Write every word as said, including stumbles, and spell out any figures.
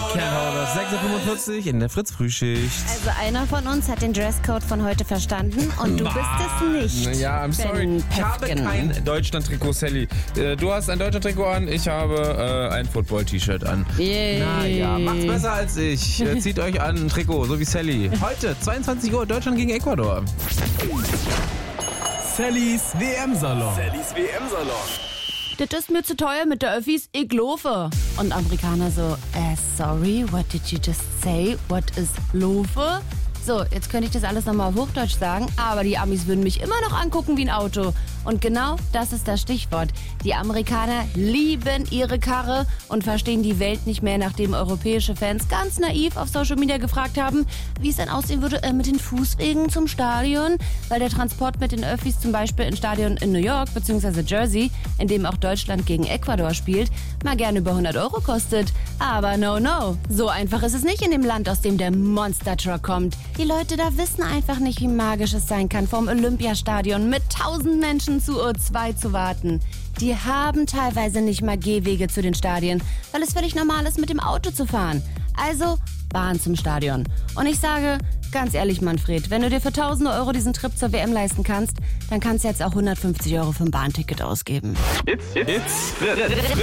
Can't hold us. sechs Uhr fünfundvierzig in der Fritz-Frühschicht. Also einer von uns hat den Dresscode von heute verstanden und du bist es nicht. Ja, I'm sorry. Ben Ich habe Pefken. kein Deutschland-Trikot, Sally. Äh, Du hast ein Deutschland-Trikot an, ich habe äh, ein Football-T-Shirt an. Yay. Naja, macht's besser als ich. Äh, Zieht euch an ein Trikot, so wie Sally. Heute, zweiundzwanzig Uhr, Deutschland gegen Ecuador. Sallys W M-Salon. Sallys W M-Salon. Das ist mir zu teuer mit der Öffis, ich laufe. Und Amerikaner so, äh, sorry, what did you just say? What is laufe? So, jetzt könnte ich das alles nochmal auf Hochdeutsch sagen, aber die Amis würden mich immer noch angucken wie ein Auto. Und genau das ist das Stichwort. Die Amerikaner lieben ihre Karre und verstehen die Welt nicht mehr, nachdem europäische Fans ganz naiv auf Social Media gefragt haben, wie es dann aussehen würde äh, mit den Fußwegen zum Stadion, weil der Transport mit den Öffis zum Beispiel ins Stadion in New York bzw. Jersey, in dem auch Deutschland gegen Ecuador spielt, mal gerne über hundert Euro kostet. Aber no, no, so einfach ist es nicht in dem Land, aus dem der Monster Truck kommt. Die Leute da wissen einfach nicht, wie magisch es sein kann, vorm Olympiastadion mit tausend Menschen zu U zwei zu warten. Die haben teilweise nicht mal Gehwege zu den Stadien, weil es völlig normal ist, mit dem Auto zu fahren. Also Bahn zum Stadion. Und ich sage, ganz ehrlich Manfred, wenn du dir für tausende Euro diesen Trip zur W M leisten kannst, dann kannst du jetzt auch hundertfünfzig Euro für ein Bahnticket ausgeben. It's, it's, it's